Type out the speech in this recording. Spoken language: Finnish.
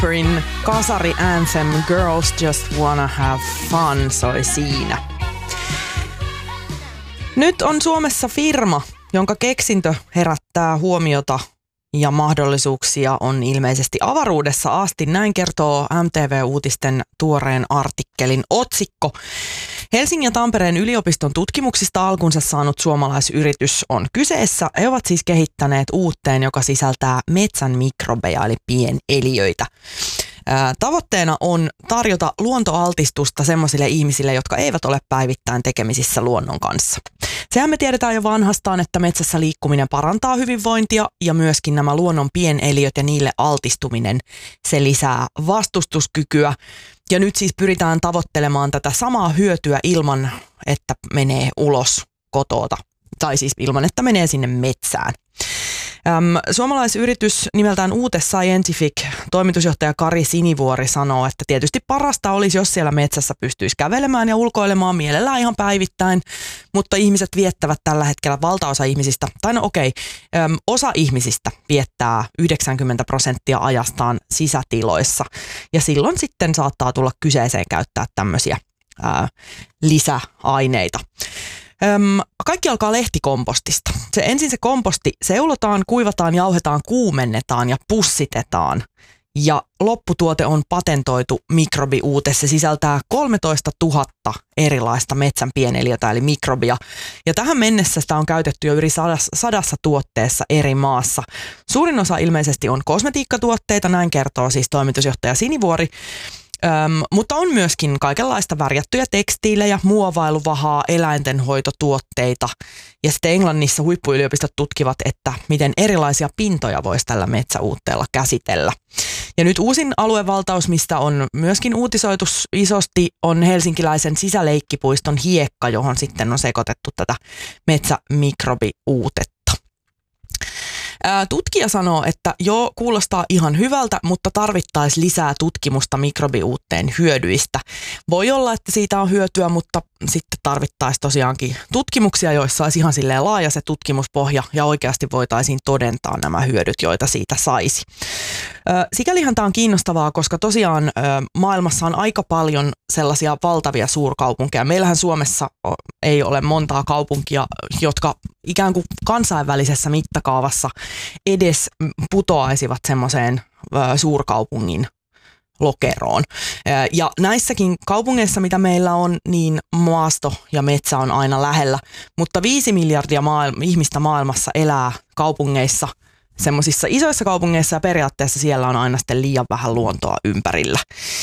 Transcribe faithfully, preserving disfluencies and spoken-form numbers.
Cooperin kasari anthem Girls Just Wanna Have Fun soi siinä. Nyt on Suomessa firma, jonka keksintö herättää huomiota ja mahdollisuuksia on ilmeisesti avaruudessa asti. Näin kertoo M T V-uutisten tuoreen artikkelin otsikko. Helsingin ja Tampereen yliopiston tutkimuksista alkunsa saanut suomalaisyritys on kyseessä. He ovat siis kehittäneet uutteen, joka sisältää metsän mikrobeja eli pieneliöitä. Ää, tavoitteena on tarjota luontoaltistusta semmoisille ihmisille, jotka eivät ole päivittäin tekemisissä luonnon kanssa. Sehän me tiedetään jo vanhastaan, että metsässä liikkuminen parantaa hyvinvointia ja myöskin nämä luonnon pieneliöt ja niille altistuminen, se lisää vastustuskykyä. Ja nyt siis pyritään tavoittelemaan tätä samaa hyötyä ilman, että menee ulos kotoota, tai siis ilman, että menee sinne metsään. Äm, suomalaisyritys nimeltään Uute Scientific toimitusjohtaja Kari Sinivuori sanoo, että tietysti parasta olisi, jos siellä metsässä pystyisi kävelemään ja ulkoilemaan mielellään ihan päivittäin, mutta ihmiset viettävät tällä hetkellä, valtaosa ihmisistä, tai no okei, äm, osa ihmisistä viettää yhdeksänkymmentä prosenttia ajastaan sisätiloissa, ja silloin sitten saattaa tulla kyseeseen käyttää tämmöisiä ää, lisäaineita. Öm, kaikki alkaa lehtikompostista. Se ensin se komposti seulotaan, kuivataan, jauhetaan, kuumennetaan ja pussitetaan. Ja lopputuote on patentoitu mikrobiuute. Se sisältää kolmetoista tuhatta erilaista metsän pieneliötä eli mikrobia. Ja tähän mennessä sitä on käytetty jo yli sadassa, sadassa tuotteessa eri maassa. Suurin osa ilmeisesti on kosmetiikkatuotteita, näin kertoo siis toimitusjohtaja Sinivuori. Öm, mutta on myöskin kaikenlaista värjättyjä tekstiilejä, muovailuvahaa, eläintenhoitotuotteita. Ja sitten Englannissa huippuyliopistot tutkivat, että miten erilaisia pintoja voisi tällä metsäuutteella käsitellä. Ja nyt uusin aluevaltaus, mistä on myöskin uutisoitu isosti, on helsinkiläisen sisäleikkipuiston hiekka, johon sitten on sekoitettu tätä metsämikrobiuutetta. Tutkija sanoo, että joo, kuulostaa ihan hyvältä, mutta tarvittaisiin lisää tutkimusta mikrobiuutteen hyödyistä. Voi olla, että siitä on hyötyä, mutta sitten tarvittaisiin tosiaankin tutkimuksia, joissa olisi ihan silleen laaja se tutkimuspohja ja oikeasti voitaisiin todentaa nämä hyödyt, joita siitä saisi. Sikälihän tämä on kiinnostavaa, koska tosiaan maailmassa on aika paljon sellaisia valtavia suurkaupunkeja. Meillähän Suomessa ei ole montaa kaupunkia, jotka ikään kuin kansainvälisessä mittakaavassa edes putoaisivat semmoiseen suurkaupungin lokeroon. Ja näissäkin kaupungeissa, mitä meillä on, niin maasto ja metsä on aina lähellä, mutta viisi miljardia maailma, ihmistä maailmassa elää kaupungeissa, semmoisissa isoissa kaupungeissa, ja periaatteessa siellä on aina sitten liian vähän luontoa ympärillä.